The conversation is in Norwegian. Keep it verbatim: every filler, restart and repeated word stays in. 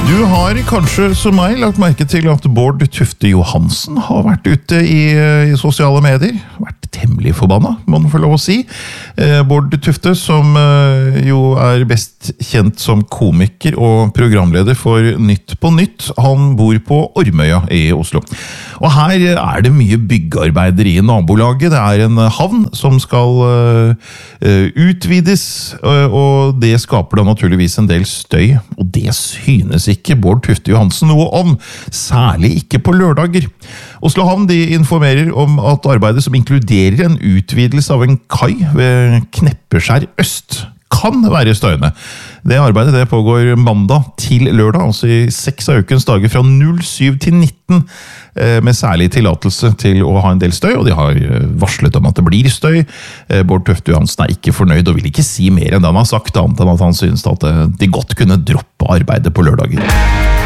Du har kanskje som meg lagt merke til at Bård Tufte Johansen har vært ute i, i sosiale medier. Vært temmelig forbanna, må man få lov å si. Eh, Bård Tufte, som eh, jo er best kjent som komiker og programleder for Nytt på Nytt, han bor på Ormøya i Oslo. Og her er det mye byggearbeider i nabolaget. Det er en havn som skal eh, utvides, og det skaper da naturligvis en del støy, og det synes ikke Bård Tufte Johansen noe om, særlig ikke på lørdager. Oslo Havn de informerer om at arbeidet som inkluderer en utvidelse av en kai ved Kneppeskjær Øst kan være støyende. Det arbeidet det pågår mandag til lørdag, altså i seks av ukens dager fra null syv til nitten, med særlig tillatelse til å ha en del støy, og de har varslet om at det blir støy. Bård Tufte Johansen er ikke fornøyd og vil ikke si mer enn det han har sagt, annet enn at han synes at de godt kunne droppe arbeidet på lørdager.